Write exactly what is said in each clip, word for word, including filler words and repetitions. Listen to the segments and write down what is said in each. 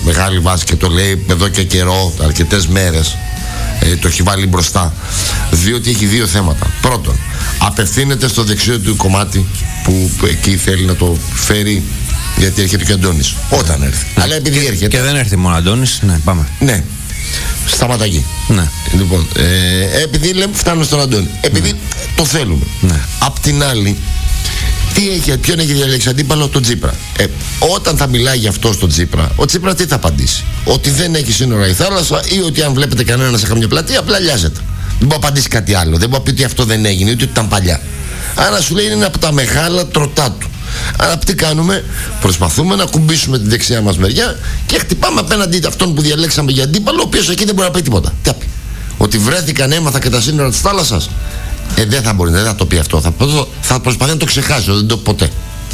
μεγάλη βάση και το λέει εδώ και καιρό, αρκετές μέρες, ε, το έχει βάλει μπροστά, διότι έχει δύο θέματα. Πρώτον, απευθύνεται στο δεξιό του κομμάτι που εκεί θέλει να το φέρει, γιατί έρχεται και ο Αντώνης όταν έρθει. Ναι. Αλλά επειδή και, έρχεται. Και δεν έρθει μόνο ο Αντώνης, ναι, πάμε. Ναι, σταματά εκεί. Ναι. Λοιπόν, ε, επειδή λέμε φτάνουμε στον Αντώνη, επειδή ναι. το θέλουμε. Ναι. Απ' την άλλη, τι έχει, ποιον έχει διαλέξει αντίπαλο? Τον Τσίπρα. Ε, όταν θα μιλάει γι' αυτό στον Τσίπρα, ο Τσίπρα τι θα απαντήσει? Ότι δεν έχει σύνορα η θάλασσα, ή ότι αν βλέπετε κανένα σε καμιά πλατεία, απλά λιάζεται. Δεν μπορεί να απαντήσει κάτι άλλο. Δεν μπορεί να πει ότι αυτό δεν έγινε, ούτε ότι ήταν παλιά. Άρα σου λέει είναι από τα μεγάλα τροτά του. Άρα τι κάνουμε? Προσπαθούμε να κουμπίσουμε τη δεξιά μας μεριά και χτυπάμε απέναντι αυτόν που διαλέξαμε για αντίπαλο, ο οποίος εκεί δεν μπορεί να πει τίποτα. Τι πει? Ότι βρέθηκαν, έμαθα και τα σύνορα της θάλασσας. Ε, δεν θα μπορεί, δεν θα το πει αυτό. Θα, θα προσπαθεί να το ξεχάσει, δεν το πει ποτέ.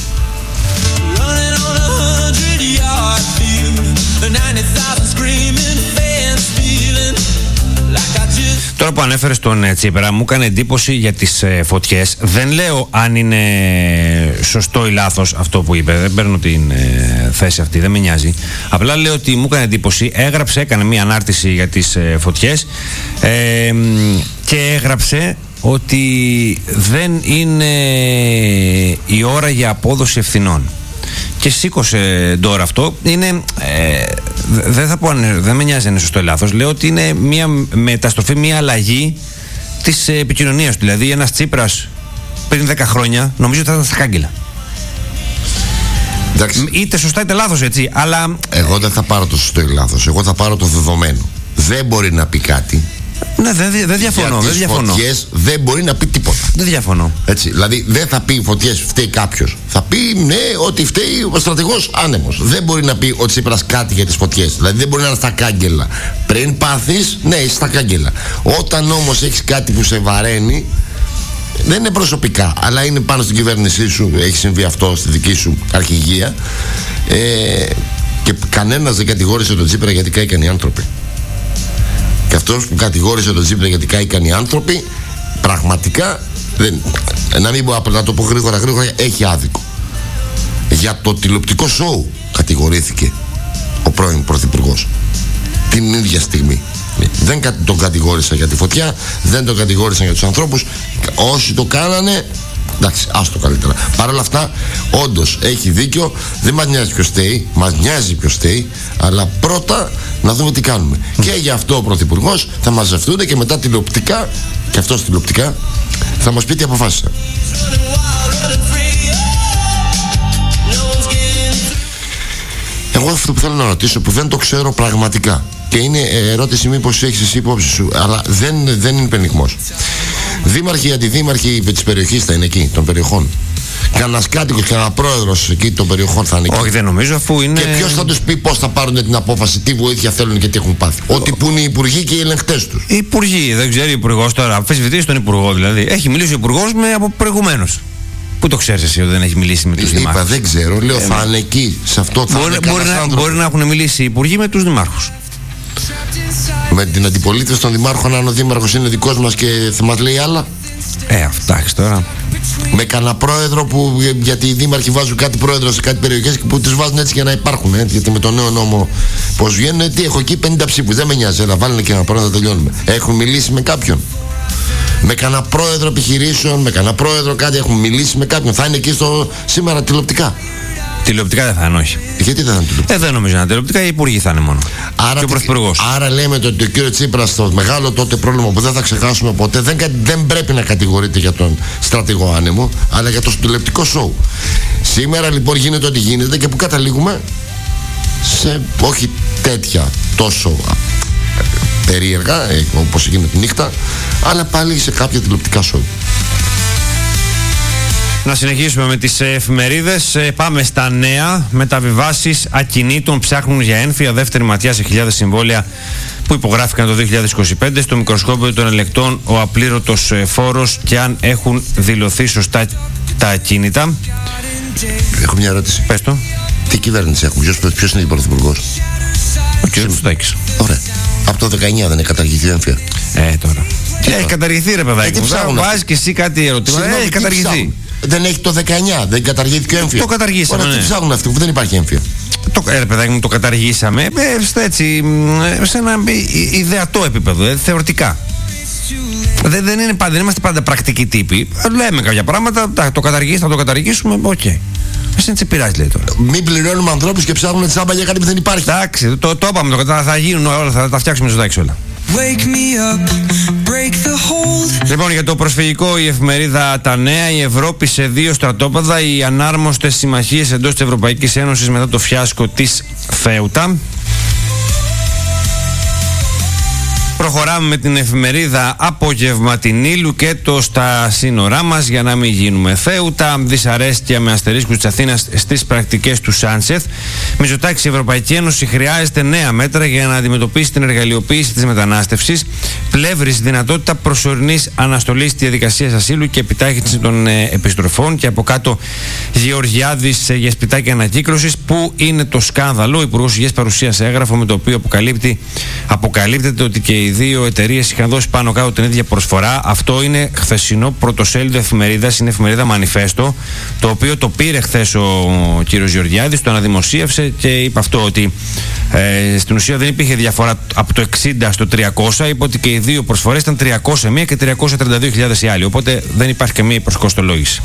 Τώρα που ανέφερε στον Τσίπρα, μου έκανε εντύπωση για τις ε, φωτιές. Δεν λέω αν είναι σωστό ή λάθος αυτό που είπε. Δεν παίρνω την ε, θέση αυτή, δεν με νοιάζει. Απλά λέω ότι μου έκανε εντύπωση. Έγραψε, έκανε μία ανάρτηση για τις ε, φωτιές ε, και έγραψε ότι δεν είναι η ώρα για απόδοση ευθυνών. Και σήκωσε τώρα αυτό. Είναι, ε, δεν θα πω, δεν με νοιάζει αν είναι σωστό ή λάθος. Λέω ότι είναι μια μεταστροφή, μια αλλαγή της επικοινωνίας του. Δηλαδή, ένας Τσίπρας πριν δέκα χρόνια νομίζω ότι θα ήταν στα κάγκελα. Εντάξει. Είτε σωστά είτε λάθος, έτσι. Αλλά εγώ δεν θα πάρω το σωστό ή λάθος. Εγώ θα πάρω το δεδομένο. Δεν μπορεί να πει κάτι. Ναι, δεν δε, δε διαφωνώ. Για δεν διαφωνώ. Φωτιές δεν μπορεί να πει τίποτα. Δεν διαφωνώ. Έτσι, δηλαδή δεν θα πει φωτιές φταίει κάποιος. Θα πει ναι, ότι φταίει ο στρατηγός άνεμος. Δεν μπορεί να πει ο Τσίπρας κάτι για τις φωτιές. Δηλαδή δεν μπορεί να είναι στα κάγκελα. Πριν πάθεις, ναι, είσαι στα κάγκελα. Όταν όμως έχεις κάτι που σε βαραίνει, δεν είναι προσωπικά, αλλά είναι πάνω στην κυβέρνησή σου. Έχει συμβεί αυτό στη δική σου αρχηγία. Ε, και κανένας δεν κατηγόρησε τον Τσίπρα γιατί κάηκαν οι άνθρωποι. Και αυτός που κατηγόρησε τον Τσίπρα γιατί κάηκαν οι άνθρωποι, πραγματικά, δεν, να μην πω, να το πω γρήγορα γρήγορα, έχει άδικο. Για το τηλεοπτικό σοου κατηγορήθηκε ο πρώην πρωθυπουργός την ίδια στιγμή. Δεν τον κατηγόρησαν για τη φωτιά, δεν τον κατηγόρησαν για τους ανθρώπους. Όσοι το κάνανε, εντάξει, άστο καλύτερα. Παρ' όλα αυτά, όντως έχει δίκιο. Δεν μας νοιάζει ποιος στέει, μας νοιάζει ποιος στέει, αλλά πρώτα να δούμε τι κάνουμε. Mm. Και γι' αυτό ο πρωθυπουργός θα μαζευτούν και μετά τηλεοπτικά, και αυτός τηλεοπτικά, θα μας πει τι αποφάσισε. Εγώ αυτό που θέλω να ρωτήσω, που δεν το ξέρω πραγματικά, και είναι ερώτηση μήπως έχεις εσύ υπόψη σου, αλλά δεν, δεν είναι πενιγμός. Δήμαρχοι, αντιδήμαρχοι της περιοχής θα είναι εκεί, των περιοχών. Κανένας κάτοικος, κανένα πρόεδρος εκεί των περιοχών θα είναι εκεί. Όχι, δεν νομίζω, αφού είναι. Και ποιος θα τους πει πώς θα πάρουν την απόφαση, τι βοήθεια θέλουν και τι έχουν πάθει? Ό,τι που είναι οι υπουργοί και οι ελεγκτές τους. Οι υπουργοί, δεν ξέρει ο υπουργός τώρα. Αμφισβητήσει τον υπουργό δηλαδή. Έχει μιλήσει ο υπουργός με από προηγουμένως. Πού το ξέρεις εσύ ότι δεν έχει μιλήσει με τους Είπα, δημάρχους? δεν ξέρω, λέω ε, θα είναι εκεί. Σε αυτό θα μπορεί, είναι μπορεί, να, μπορεί να έχουν μιλήσει οι υπουργοί με τους δημάρχους. Με την αντιπολίτευση των δημάρχων, αν ο δήμαρχος είναι δικός μας και θα μας λέει άλλα. Ε, αυτά τώρα. Με κανένα πρόεδρο που, γιατί οι δήμαρχοι βάζουν κάτι πρόεδρο σε κάτι περιοχές και που τους βάζουν έτσι για να υπάρχουν. Ε, γιατί με τον νέο νόμο πως βγαίνουν, τι έχω εκεί πενήντα ψήφους. Δεν με νοιάζει, έλα βάλουν και ένα πρόεδρο να τελειώνουμε. Έχουν μιλήσει με κάποιον? Με κανένα πρόεδρο επιχειρήσεων, με κανένα πρόεδρο κάτι έχουν μιλήσει με κάποιον? Θα είναι εκεί στο, σήμερα τηλεοπτικά? Τηλεοπτικά δεν θα είναι, όχι. Γιατί δεν θα είναι τηλεοπτικά? Ε, δεν νομίζω να είναι τηλεοπτικά, οι υπουργοί θα είναι μόνο. Άρα, και ο πρωθυπουργός. Άρα λέμε ότι ο κύριο Τσίπρας, το μεγάλο τότε πρόβλημα που δεν θα ξεχάσουμε ποτέ, δεν, δεν πρέπει να κατηγορείται για τον στρατηγό άνεμο, αλλά για το τηλεοπτικό σοου. Σήμερα λοιπόν γίνεται ό,τι γίνεται και που καταλήγουμε σε όχι τέτοια τόσο περίεργα ε, όπως γίνεται τη νύχτα, αλλά πάλι σε κάποια τηλεοπτικά σοου. Να συνεχίσουμε με τις εφημερίδες. Πάμε στα νέα. Μεταβιβάσεις ακινήτων ψάχνουν για έμφυα. Δεύτερη ματιά σε χιλιάδες συμβόλαια που υπογράφηκαν το δύο χιλιάδες είκοσι πέντε. Στο μικροσκόπιο των ελεκτών ο απλήρωτος φόρος και αν έχουν δηλωθεί σωστά τα ακίνητα. Έχω μια ερώτηση. Πες το. Τι κυβέρνηση έχουμε? Ποιος, ποιος είναι ο πρωθυπουργός? Ο κ. Μητσοτάκης. Ωραία. Από το δεκαεννιά δεν είναι καταργηθεί η έμφυα? Ε, τώρα. Έχει καταργηθεί, ρε παιδάκι. Βάζει και εσύ κάτι ερωτήματα. Έχει καταργηθεί. Δεν έχει το δεκαεννιά, δεν καταργήθηκε έμφυα. Το καταργήσαμε. Ωραία, ναι. τι ψάχνουν αυτοί που δεν υπάρχει έμφυα? Το, ε, παιδάκι μου, το καταργήσαμε ε, έτσι, σε ένα ιδεατό επίπεδο, ε, θεωρητικά. Δεν, δεν, είναι, δεν είμαστε πάντα πρακτικοί τύποι. Λέμε κάποια πράγματα, το καταργήσουμε, θα το καταργήσουμε, οκ. Okay. Εσύ έτσι πειράζει, λέει τώρα. Μην πληρώνουμε ανθρώπους και ψάχνουμε τσάμπα για κάτι που δεν υπάρχει. Εντάξει, το, το είπαμε, το, θα γίνουν όλα, θα τα φτιάξουμε ζωντάξει όλα. Wake me up, break the hold. Λοιπόν, για το προσφυγικό, η εφημερίδα Τα Νέα, η Ευρώπη σε δύο στρατόπεδα, οι ανάρμοστες συμμαχίες εντός της Ευρωπαϊκής Ένωσης μετά το φιάσκο της Φέουτα. Προχωράμε με την εφημερίδα Απόγευμα την Ήλου και το στα σύνορά μας για να μην γίνουμε Φέουτα. Δυσαρέσκεια με αστερίσκους της Αθήνας στις πρακτικές του Σάντσεθ. Μητσοτάκης, η Ευρωπαϊκή Ένωση χρειάζεται νέα μέτρα για να αντιμετωπίσει την εργαλειοποίηση της μετανάστευσης. Πλεύρης, δυνατότητα προσωρινής αναστολής της διαδικασίας ασύλου και επιτάχυνση των ε, επιστροφών. Και από κάτω Γεωργιάδης ε, για σπιτάκια ανακύκλωσης. Πού είναι το σκάνδαλο? Ο Υπουργός Υγείας παρουσίασε έγγραφο με το οποίο αποκαλύπτει, αποκαλύπτεται ότι και οι δύο εταιρείες είχαν δώσει πάνω κάτω την ίδια προσφορά. Αυτό είναι χθεσινό πρωτοσέλιδο εφημερίδας, είναι εφημερίδα Μανιφέστο, το οποίο το πήρε χθες ο κύριος Γεωργιάδης, το αναδημοσίευσε και είπε αυτό, ότι ε, στην ουσία δεν υπήρχε διαφορά από το εξήντα στο τριακόσια. Είπε ότι και οι δύο προσφορές ήταν τριακόσια μία και τριακόσιες τριάντα δύο χιλιάδες οι άλλοι. Οπότε δεν υπάρχει καμία προσκοστολόγηση.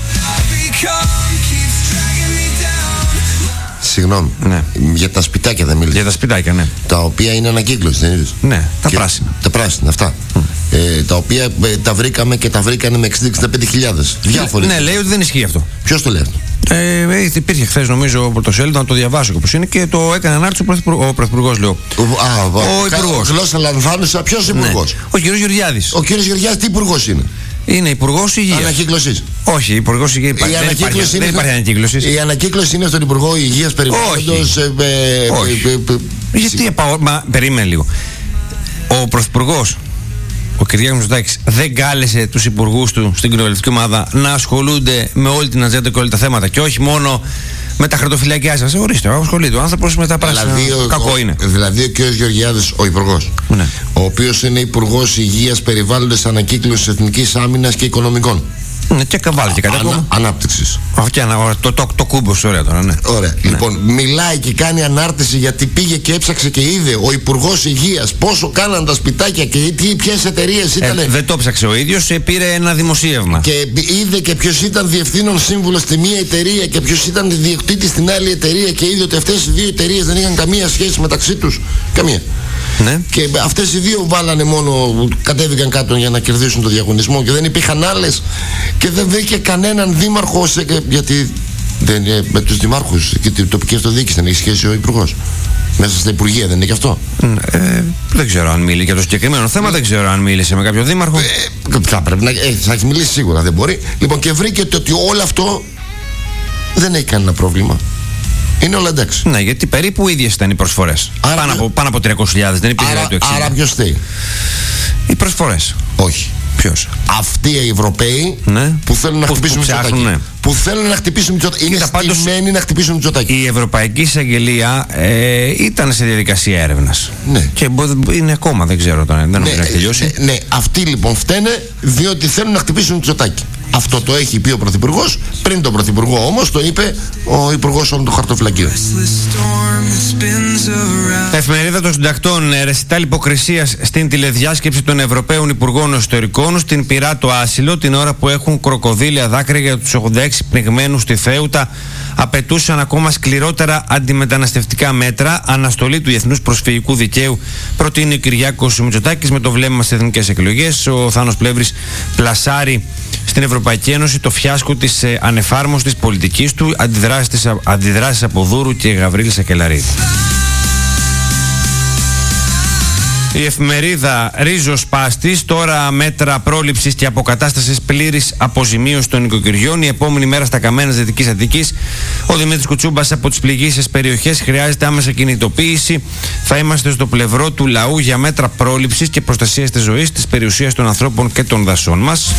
Συγγνώμη. Ναι. Για τα σπιτάκια δεν μίλησε. Για τα σπιτάκια, ναι. Τα οποία είναι ανακύκλωση, δεν είδες? Ναι, τα και πράσινα. Τα πράσινα, αυτά. Mm. Ε, τα οποία ε, τα βρήκαμε και τα βρήκανε με εξήντα με εξήντα πέντε χιλιάδες. Διάφοροι. Ναι, λέει ότι δεν ισχύει αυτό. Ποιος το λέει αυτό? Ε, υπήρχε χθες, νομίζω, πρωτοσέλιδο, να το διαβάσω όπως είναι, και το έκανε ανάρτηση ο Πρωθυπουργός, λέω. Α, ο Υπουργός. Γλώσσα λανθάνουσα, ποιος Υπουργός? Ναι. Ο κύριος Γεωργιάδης. Ο κύριος Γεωργιάδης τι Υπουργός είναι? Είναι Υπουργός Υγείας. Ανακύκλωσης. Όχι, Υπουργός Υγείας. Δεν υπάρχει, δεν υπάρχει ανακύκλωση. Η ανακύκλωση είναι στον Υπουργό Υγείας Περιβάλλοντος. Όχι. Ε, ε, Όχι. Ε, ε, ε, Γιατί επαω... Μα περίμενε λίγο. Ο Πρωθυπουργός, ο Κυριάκος Μητσοτάκης, δεν κάλεσε τους υπουργούς του στην κοινοβουλευτική ομάδα να ασχολούνται με όλη την ατζέντα και όλα τα θέματα και όχι μόνο με τα χαρτοφυλακιά σας? Ορίστε, ασχολείται ο άνθρωπος με τα πράσινα. Δηλαδή, κακό ο, είναι. Δηλαδή ο κ. Γεωργιάδης, ο Υπουργός, ναι, ο οποίος είναι Υπουργός Υγείας, Περιβάλλοντος, Ανακύκλωσης, Εθνικής Άμυνας και Οικονομικών. Ναι, και καβάλει και κάτι ακόμα. Ανάπτυξης. Αυτό το, το, το κούμπος, ωραία τώρα, ναι. Ωραία. Ναι. Λοιπόν, μιλάει και κάνει ανάρτηση γιατί πήγε και έψαξε και είδε ο Υπουργός Υγείας πόσο κάναν τα σπιτάκια και ποιες εταιρείες ήταν. Ε, δεν το ψάξε ο ίδιος, πήρε ένα δημοσίευμα. Και είδε και ποιος ήταν διευθύνων σύμβουλος στη μία εταιρεία και ποιος ήταν διοκτήτης στην άλλη εταιρεία και είδε ότι αυτές οι δύο εταιρείες δεν είχαν καμία σχέση μεταξύ τους. Καμία. Ναι. Και αυτές οι δύο βάλανε μόνο, κατέβηκαν κάτω για να κερδίσουν το διαγωνισμό και δεν υπήρχαν άλλες και δεν βρήκε κανέναν δήμαρχο σε, γιατί δεν, με τους δημάρχους και την τοπική αυτοδιοίκηση δεν έχει σχέση ο Υπουργός. Μέσα στα Υπουργεία δεν είναι και αυτό. Ε, δεν ξέρω αν μίλησε για το συγκεκριμένο θέμα, δεν ξέρω αν μίλησε με κάποιο δήμαρχο. Ε, θα πρέπει να ε, θα έχει μιλήσει σίγουρα, δεν μπορεί. Λοιπόν, και βρήκε ότι όλο αυτό δεν έχει κανένα πρόβλημα. Είναι όλα εντάξει. Ναι, γιατί περίπου ίδιες ήταν οι προσφορές. Άρα, πάνω, από, πάνω από τριακόσιες χιλιάδες, δεν υπήρχε το εξήντα. Άρα ποιος θέλει? Οι προσφορές. Όχι. Ποιος? Αυτοί οι Ευρωπαίοι, ναι, που θέλουν να που, χτυπήσουν Μητσοτάκη. Ναι. Που θέλουν να χτυπήσουν Μητσοτάκη. Είναι στημένοι να χτυπήσουν Μητσοτάκη. Η Ευρωπαϊκή Εισαγγελία ε, ήταν σε διαδικασία έρευνας. Ναι. Και είναι ακόμα, δεν ξέρω τώρα. Δεν νομίζω ναι, να έχει τελειώσει. Ναι, ναι, αυτοί λοιπόν φταίνε διότι θέλουν να χτυπήσουν Μητσοτάκη. Αυτό το έχει πει ο Πρωθυπουργός. Πριν τον Πρωθυπουργό όμως το είπε ο Υπουργός όλων των χαρτοφυλακίων. Εφημερίδα των Συντακτών. Ρεσιτάλ υποκρισίας στην τηλεδιάσκεψη των Ευρωπαίων Υπουργών Εσωτερικών στην πυρά το άσυλο, την ώρα που έχουν κροκοδίλια δάκρυα για τους ογδόντα έξι πνιγμένους στη Θέουτα. Απαιτούσαν ακόμα σκληρότερα αντιμεταναστευτικά μέτρα. Αναστολή του Διεθνούς Προσφυγικού Δικαίου προτείνει ο Κυριάκος Μητσοτάκης με το βλέμμα στις εθνικές εκλογές. Ο Θάνος Πλεύρης πλασάρει στην Ευρωπαϊκή Ένωση το φιάσκο της ε, ανεφάρμοστης πολιτικής του, αντιδράσεις, αντιδράσεις από Δούρου και Γαβρίλη Σακελαρίδη. Η εφημερίδα Ρίζος Πάστης, τώρα μέτρα πρόληψης και αποκατάστασης πλήρης αποζημίωσης των νοικοκυριών. Η επόμενη μέρα στα καμένα της Δυτικής Αττικής. Ο Δημήτρης Κουτσούμπας από τις πληγείσες περιοχές χρειάζεται άμεσα κινητοποίηση. Θα είμαστε στο πλευρό του λαού για μέτρα πρόληψης και προστασίας της ζωής, της περιουσίας των ανθρώπων και των δασών μας.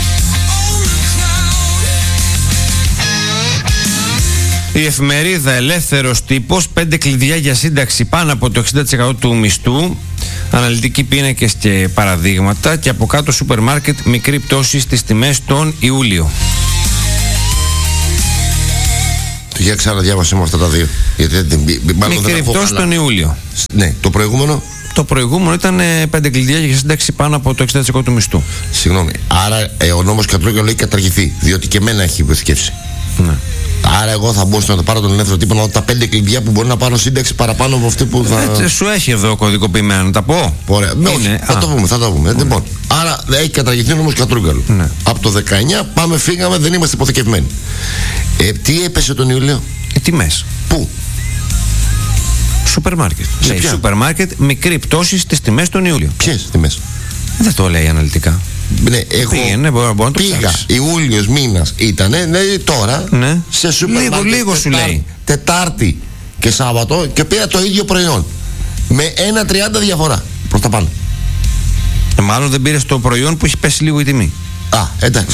Η εφημερίδα Ελεύθερος Τύπος, πέντε κλειδιά για σύνταξη πάνω από το εξήντα τοις εκατό του μισθού. Αναλυτικοί πίνακες και παραδείγματα. Και από κάτω σούπερ μάρκετ, μικρή πτώση στις τιμές τον Ιούλιο. Για ξαναδιάβασε μου αυτά τα δύο. Γιατί δεν, μάλλον μικρή πτώση τον Ιούλιο. Ναι, το προηγούμενο. Το προηγούμενο ήταν πέντε κλειδιά για σύνταξη πάνω από το εξήντα τοις εκατό του μισθού. Συγγνώμη. Άρα ε, ο νόμος Κατρούγκαλου έχει καταργηθεί. Διότι και εμένα έχει υποθηκεύσει. Ναι. Άρα εγώ θα μπορούσα να το πάρω τον ελεύθερο τύπο να δω τα πέντε κλειδιά που μπορεί να πάρω σύνταξη παραπάνω από αυτή που θα. Έτσι, σου έχει εδώ κωδικοποιημένα, να τα πω. Ωραία. Ναι, όχι, θα το πούμε, θα το πούμε. Λοιπόν, άρα έχει καταργηθεί ο νόμος Κατρούγκαλου. Ναι. Από το δεκαεννιά πάμε, φύγαμε, δεν είμαστε υποθηκευμένοι. Ε, τι έπεσε τον Ιούλιο? Οι τιμές. Πού? Σούπερ μάρκετ. Σε Λέει ποια? σούπερ μάρκετ, μικρή πτώση στις τιμές τον Ιούλιο. Ποιες τιμές? Δεν το λέει αναλυτικά. Ναι, έχω... Πήγαινε, μπορεί, μπορεί να το πήγα. ψάξεις. Ιούλιος μήνας ήτανε, ναι, τώρα Ναι. σε σούπερ Λίγο, μάρκετ. λίγο σου λέει. Τετάρτη και Σάββατο και πήρα το ίδιο προϊόν. Με ένα τριάντα διαφορά προς τα πάνω. Ε, μάλλον δεν πήρες το προϊόν που έχει πέσει λίγο η τιμή. Α, εντάξει.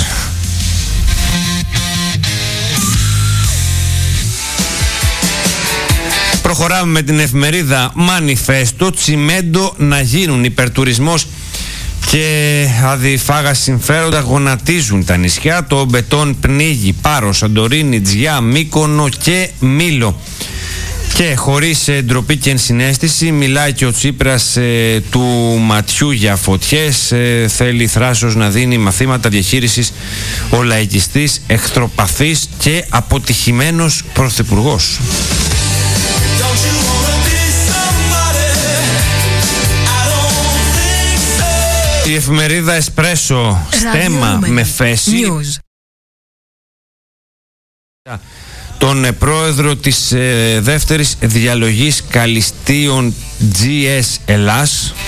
Προχωράμε με την εφημερίδα Μανιφέστο. Τσιμέντο να γίνουν. Υπερτουρισμός και αδιφάγα συμφέροντα γονατίζουν τα νησιά. Το μπετόν πνίγει Πάρο, Σαντορίνη, Τζιά, Μύκονο και Μήλο. Και χωρίς ε, ντροπή και ενσυναίσθηση μιλάει και ο Τσίπρας ε, του ματιού για φωτιές. ε, θέλει θράσος να δίνει μαθήματα διαχείρισης ο λαϊκιστής, εχθροπαθής και αποτυχημένος πρωθυπουργός. Η εφημερίδα Εσπρέσο, στέμα με φέση τον πρόεδρο της ε, δεύτερης διαλογής καλυστείων τζι ες Ελλάς.